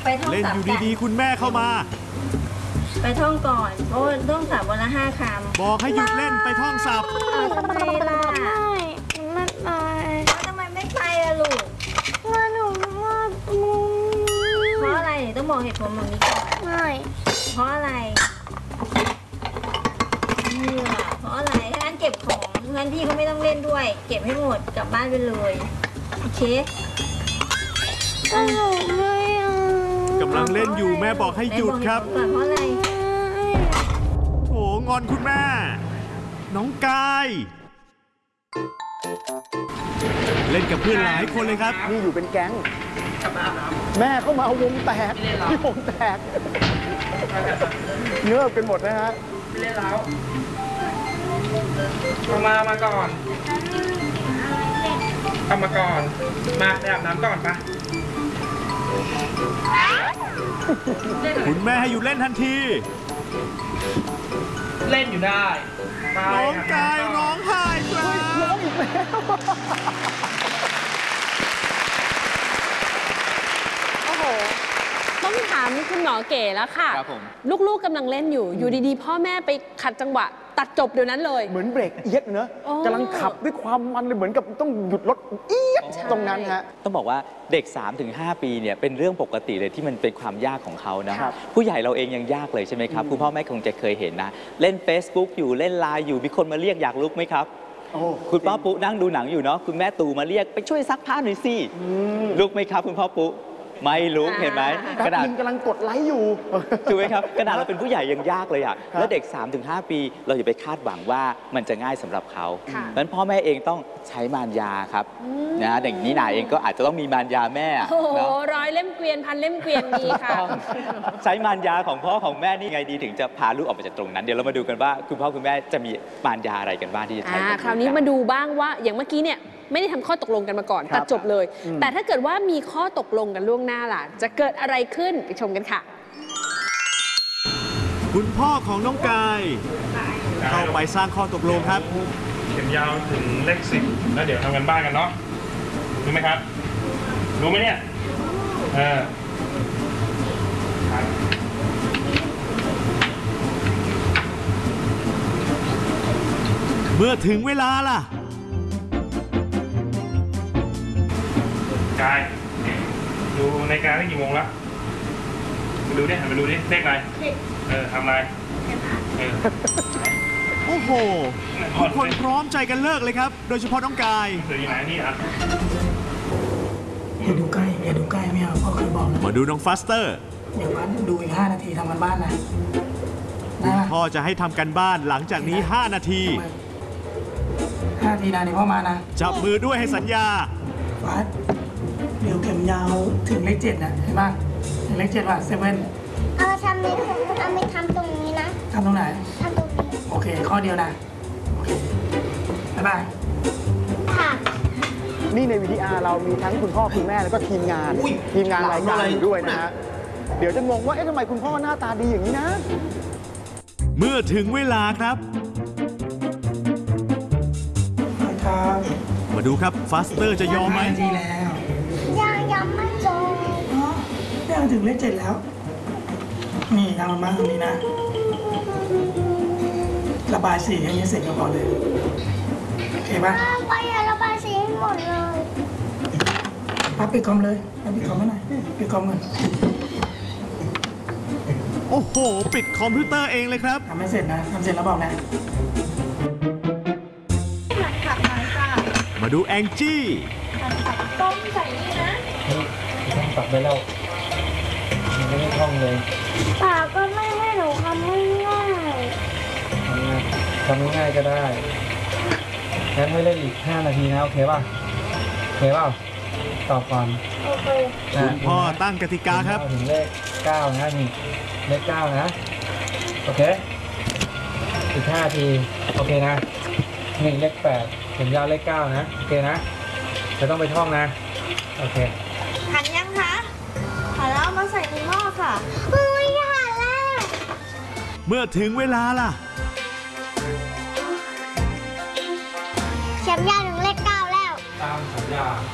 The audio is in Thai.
ไปท่องเล่นอยู่ดีๆคุณแม่เข้ามาไปท่องก่อนเพราะท่องศัพท์วันละ5 คำบอกให้หยุดเล่นไปท่องศัพท์ทำไมล่ะไม่ไปแล้วทำไมไม่ไปล่ะลูกหนูว่าเพราะอะไรต้องบอกเหตุผลแบบนี้ก่อนไม่เพราะอะไรเนี่ยเพราะอะไรงั้นเก็บของงั้นพี่เขาไม่ต้องเล่นด้วยเก็บให้หมดกลับบ้านไปเลยโอเคก็หนูไม่กำลังเล่นอยู่แม่บอกให้หยุดครับเพราะอะไรโถงอนคุณแม่น้องกายเล่นกับเพื่อนหลายคนเลยครับนี่อยู่เป็นแก๊งแม่เข้ามาวงแตกที่วงแตกเงือบกันหมดนะฮะไม่เล่นแล้วมาก่อนเอามาก่อนมาไปอาบน้ำก่อนปะคุณแม่ให้อยู่เล่นทันทีเล่นอยู่ได้น้องกายร้องไห้ครับร้องอีกแล้วโอ้โหต้องถามคุณหมอเก๋แล้วค่ะลูกๆกำลังเล่นอยู่ดีๆพ่อแม่ไปขัดจังหวะตัดจบเดี๋ยวนั้นเลยเหมือนเบรกเอียดเนอะกำลังขับด้วยความมันเลยเหมือนกับต้องหยุดรถเอียดตรงนั้นฮะต้องบอกว่าเด็ก 3-5 ปีเนี่ยเป็นเรื่องปกติเลยที่มันเป็นความยากของเขานะผู้ใหญ่เราเองยังยากเลยใช่ไหมครับคุณพ่อแม่คงจะเคยเห็นนะเล่น Facebook อยู่เล่นไลน์อยู่มีคนมาเรียกอยากลุกไหมครับคุณพ่อปุ๊นั่งดูหนังอยู่เนาะคุณแม่ตู่มาเรียกไปช่วยซักผ้าหน่อยสิลุกไหมครับคุณพ่อปุ๊ไม่ลุกเห็นไหมกระดาษกำลังกดไลค์อยู่ถูกไหมครับขนาดเราเป็นผู้ใหญ่ยังยากเลยอ่ะแล้วเด็ก 3-5 ปีเราอย่าไปคาดหวังว่ามันจะง่ายสำหรับเขาเพราะฉะนั้นพ่อแม่เองต้องใช้มารยาครับนะเด็กนี้นาเองก็อาจจะต้องมีมารยาแม่โอ้โหร้อยเล่มเกวียนพันเล่มเกวียนมีค่ะใช้มารยาของพ่อของแม่นี่ไงดีถึงจะพาลูกออกมาจากตรงนั้นเดี๋ยวเรามาดูกันว่าคุณพ่อคุณแม่จะมีมารยาอะไรกันบ้างที่จะใช้คราวนี้มาดูบ้างว่าอย่างเมื่อกี้เนี่ยไม่ได้ทำข้อตกลงกันมาก่อนตัดจบเลยแต่ถ้าเกิดว่ามีข้อตกลงกันล่วงหน้าล่ะจะเกิดอะไรขึ้นไปชมกันค่ะคุณพ่อของน้องกายเข้าไปสร้างข้อตกลงครับเข็มยาวถึงเลข10แล้วเดี๋ยวทำกันบ้านกันเนาะรู้ไหมครับรู้ไหมเนี่ยเมื่อถึงเวลาล่ะกายดูในการได้กี่โมงแล้วไปดูดิหันไปดูดิเลขอะไรทำอะไรโอ้โหทุกคนพร้อมใจกันเลิกเลยครับโดยเฉพาะน้องกายเดี๋ยวอยู่ไหนนี่อ่ะอย่าดูใกล้ไม่เอาพ่อเคยบอกนะมาดูน้องฟาสเตอร์เดี๋ยววันดูอีก5 นาทีทำกันบ้านนะคุณพ่อจะให้ทำกันบ้านหลังจากนี้5 นาที 5 นาทีนะเดี๋ยวพ่อมานะจับมือด้วยให้สัญญาฟัดเดี๋ยวเข็มยาวถึงเลข7นะเห็นป่ะถึงเลข7ว่ะ7 เอาทำไม่ทำตรงนี้นะทำตรงไหนทำตรงนี้โอเคข้อเดียวนะโอเคบ๊ายบายค่ะนี่ใน VTR เรามีทั้งคุณพ่อคุณแม่แล้วก็ทีมงานรายการอยู่ด้วยนะฮะเดี๋ยวจะงงว่าทำไมคุณพ่อหน้าตาดีอย่างนี้นะเมื่อถึงเวลาครับมาดูครับฟาสเตอร์จะยอมไหมดีแล้วยังไม่จบยังถึงเลข7แล้วนี่ทำมันมาตรงนี้นะระบายสีอย่างนี้เสร็จก็พอเลยโอเคป่ะไประบายสีให้หมดเลยปิดคอมเลยปิดคอมไม่หน่อยปิดคอมกันโอ้โหปิดคอมพิวเตอร์เองเลยครับทำไม่เสร็จนะทำเสร็จแล้วบอกนะมาดูแองจี้ต้มใส่นี่นะต้องตัดไปแล้วไม่ได้ท่องเลยป่าก็ไม่ให้หนูทำง่ายก็ได้งั้นให้เล่นอีก5 นาทีนะโอเคป่ะตอบก่อนโอเคคุณพ่อตั้งกติกาครับถึงเลข9นะนี่เลข9นะโอเคอีก5 นาทีโอเคนะนี่เลข8เข็มยาวเลข9นะโอเคนะจะต้องไปท่องนะโอเคหันยังคะหันแล้วเอามาใส่ในหม้อค่ะอย่าหันแล้วเมื่อถึงเวลาล่ะเข็มยาวถึงเลข9แล้วตามสัญญา